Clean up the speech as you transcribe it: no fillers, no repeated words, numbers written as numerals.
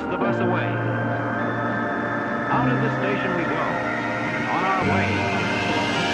the bus away. Out of the station we go, on our way.